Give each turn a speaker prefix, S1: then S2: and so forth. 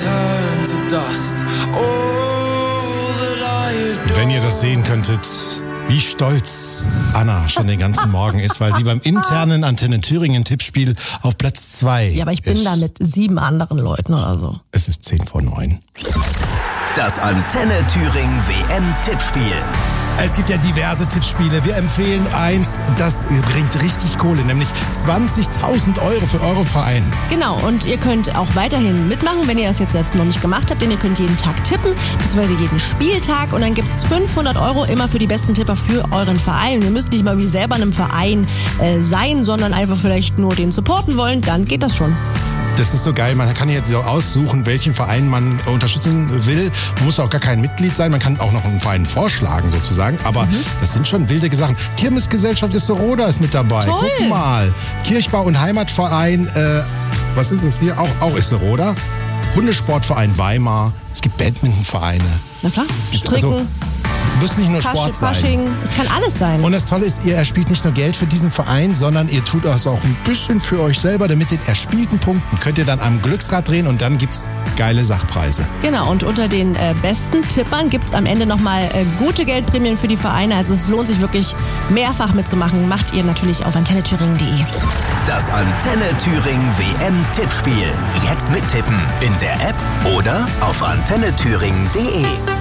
S1: turn to dust. All that I adore.
S2: Wenn ihr das sehen könntet, wie stolz Anna schon den ganzen Morgen ist, weil sie beim internen Antenne Thüringen Tippspiel auf Platz 2 ist.
S3: Ja, aber ich bin da mit 7 anderen Leuten oder so.
S2: Es ist 10:09.
S4: Das Antenne Thüringen WM-Tippspiel.
S2: Es gibt ja diverse Tippspiele. Wir empfehlen eins, das bringt richtig Kohle, nämlich 20.000 € für eure Verein.
S3: Genau, und ihr könnt auch weiterhin mitmachen, wenn ihr das jetzt noch nicht gemacht habt, denn ihr könnt jeden Tag tippen, beziehungsweise jeden Spieltag, und dann gibt's 500 € immer für die besten Tipper für euren Verein. Und ihr müsst nicht mal wie selber in einem Verein sein, sondern einfach vielleicht nur den supporten wollen, dann geht das schon.
S2: Das ist so geil, man kann jetzt so aussuchen, welchen Verein man unterstützen will. Man muss auch gar kein Mitglied sein, man kann auch noch einen Verein vorschlagen sozusagen, aber das sind schon wilde Sachen. Kirmesgesellschaft Iseroda ist mit dabei,
S3: Toll.
S2: Guck mal. Kirchbau- und Heimatverein, was ist es hier? Auch Iseroda. Hundesportverein Weimar, es gibt Badmintonvereine.
S3: Na klar, Stricken,
S2: Also, muss nicht nur Sport sein.
S3: Fasching, es kann alles sein.
S2: Und das Tolle ist, ihr erspielt nicht nur Geld für diesen Verein, sondern ihr tut das auch ein bisschen für euch selber. Denn mit den erspielten Punkten könnt ihr dann am Glücksrad drehen und dann gibt's geile Sachpreise.
S3: Genau, und unter den besten Tippern gibt's am Ende nochmal gute Geldprämien für die Vereine. Also es lohnt sich wirklich mehrfach mitzumachen. Macht ihr natürlich auf antennethüringen.de.
S4: Das Antenne Thüringen WM-Tippspiel. Jetzt mittippen in der App oder auf antennethüringen.de.